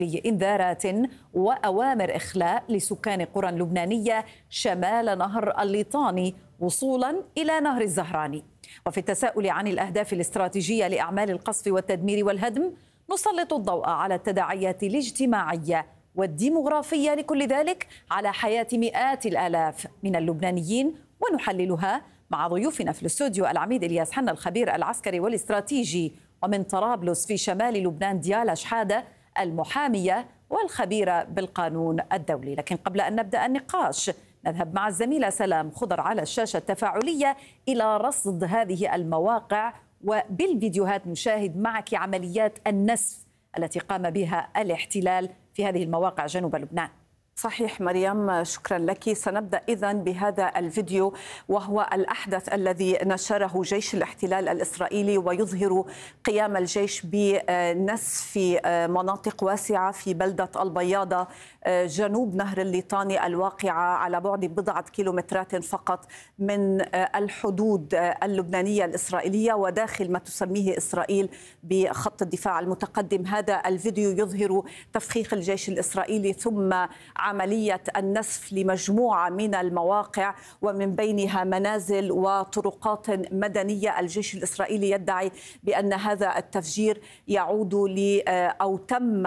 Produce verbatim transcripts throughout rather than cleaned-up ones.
إنذارات وأوامر إخلاء لسكان قرى لبنانية شمال نهر الليطاني وصولا إلى نهر الزهراني. وفي التساؤل عن الأهداف الاستراتيجية لأعمال القصف والتدمير والهدم نسلط الضوء على التداعيات الاجتماعية والديمغرافية لكل ذلك على حياة مئات الآلاف من اللبنانيين، ونحللها مع ضيوفنا في الاستوديو العميد إلياس حنا الخبير العسكري والاستراتيجي، ومن طرابلس في شمال لبنان ديالا شحادة المحامية والخبيرة بالقانون الدولي. لكن قبل أن نبدأ النقاش نذهب مع الزميلة سلام خضر على الشاشة التفاعلية إلى رصد هذه المواقع، وبالفيديوهات نشاهد معك عمليات النسف التي قام بها الاحتلال في هذه المواقع جنوب لبنان. صحيح مريم، شكرا لك. سنبدأ إذن بهذا الفيديو، وهو الأحدث الذي نشره جيش الاحتلال الإسرائيلي، ويظهر قيام الجيش بنسف مناطق واسعة في بلدة البياضة جنوب نهر الليطاني الواقعة على بعد بضعة كيلومترات فقط من الحدود اللبنانية الإسرائيلية وداخل ما تسميه إسرائيل بخط الدفاع المتقدم. هذا الفيديو يظهر تفخيخ الجيش الإسرائيلي ثم عملية النسف لمجموعة من المواقع، ومن بينها منازل وطرقات مدنية. الجيش الإسرائيلي يدعي بأن هذا التفجير يعود ل أو تم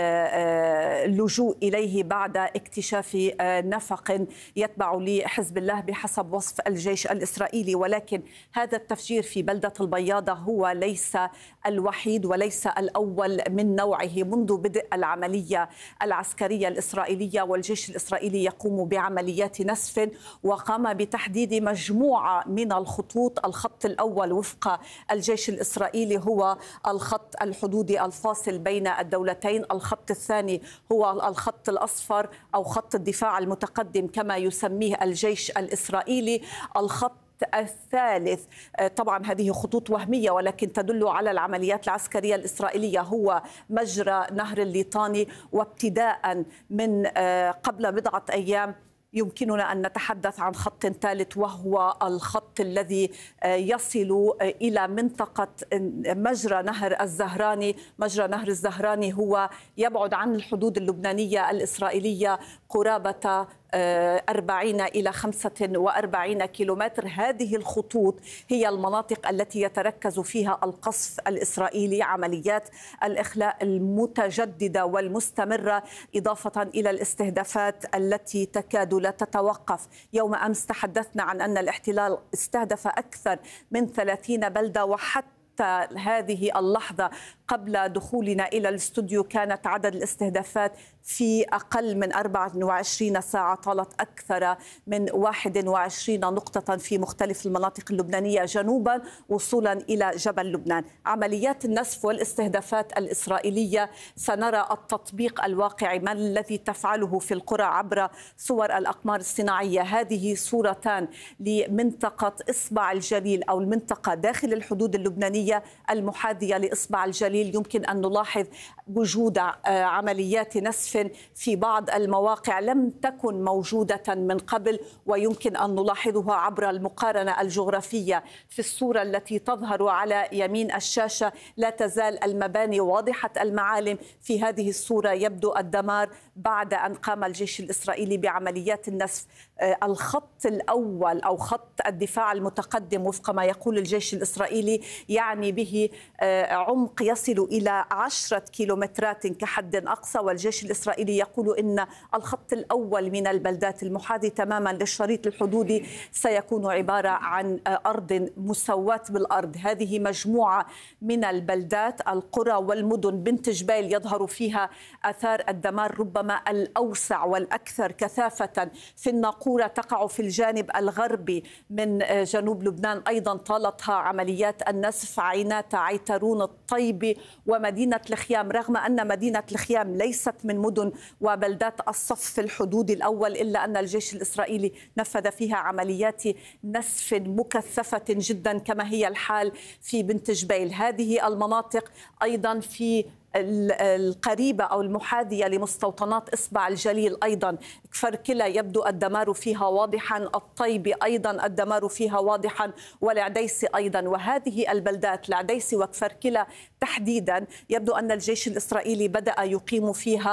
اللجوء إليه بعد اكتشاف نفق يتبع لحزب الله بحسب وصف الجيش الإسرائيلي. ولكن هذا التفجير في بلدة البياضة هو ليس الوحيد وليس الأول من نوعه. منذ بدء العملية العسكرية الإسرائيلية والجيش الإسرائيلي يقوم بعمليات نسف، وقام بتحديد مجموعة من الخطوط. الخط الأول وفق الجيش الإسرائيلي هو الخط الحدودي الفاصل بين الدولتين. الخط الثاني هو الخط الأصفر أو خط الدفاع المتقدم كما يسميه الجيش الإسرائيلي. الخط الثالث طبعا هذه خطوط وهمية ولكن تدل على العمليات العسكرية الإسرائيلية هو مجرى نهر الليطاني. وابتداء من قبل بضعة أيام يمكننا أن نتحدث عن خط ثالث، وهو الخط الذي يصل إلى منطقة مجرى نهر الزهراني. مجرى نهر الزهراني هو يبعد عن الحدود اللبنانية الإسرائيلية قرابة أربعين إلى خمسة وأربعين كيلومتر. هذه الخطوط هي المناطق التي يتركز فيها القصف الإسرائيلي، عمليات الإخلاء المتجددة والمستمرة، إضافة إلى الاستهدافات التي تكاد لا تتوقف. يوم أمس تحدثنا عن أن الاحتلال استهدف أكثر من ثلاثين بلدة، وحتى هذه اللحظة قبل دخولنا إلى الاستوديو كانت عدد الاستهدافات في أقل من أربعة وعشرين ساعة طالت أكثر من واحد وعشرين نقطة في مختلف المناطق اللبنانية جنوبا وصولا إلى جبل لبنان. عمليات النسف والاستهدافات الإسرائيلية سنرى التطبيق الواقعي ما الذي تفعله في القرى عبر صور الأقمار الصناعية. هذه صورتان لمنطقة إصبع الجليل أو المنطقة داخل الحدود اللبنانية المحاذية لإصبع الجليل. يمكن أن نلاحظ وجود عمليات نسف في بعض المواقع لم تكن موجودة من قبل، ويمكن أن نلاحظها عبر المقارنة الجغرافية. في الصورة التي تظهر على يمين الشاشة لا تزال المباني واضحة المعالم. في هذه الصورة يبدو الدمار بعد أن قام الجيش الإسرائيلي بعمليات النسف. الخط الأول أو خط الدفاع المتقدم وفق ما يقول الجيش الإسرائيلي يعني به عمق يصل إلى عشرة كيلومترات كحد أقصى، والجيش الإسرائيلي يقول إن الخط الأول من البلدات المحاذي تماما للشريط الحدودي سيكون عبارة عن أرض مساواة بالأرض. هذه مجموعة من البلدات القرى والمدن. بنت جبيل يظهر فيها آثار الدمار ربما الأوسع والأكثر كثافة. في الناقورة تقع في الجانب الغربي من جنوب لبنان أيضا طالتها عمليات النسف. عينات، عيترون، الطيبي ومدينة الخيام، رغم أن مدينة الخيام ليست من مدن وبلدات الصف الحدودي الأول، إلا أن الجيش الإسرائيلي نفذ فيها عمليات نسف مكثفة جدا كما هي الحال في بنت جبيل. هذه المناطق أيضا في القريبة أو المحاذية لمستوطنات إصبع الجليل أيضا. كفر كلا يبدو الدمار فيها واضحا، الطيبة أيضا الدمار فيها واضحا، والعديسي أيضا. وهذه البلدات العديسي وكفر كلا تحديدا يبدو أن الجيش الإسرائيلي بدأ يقيم فيها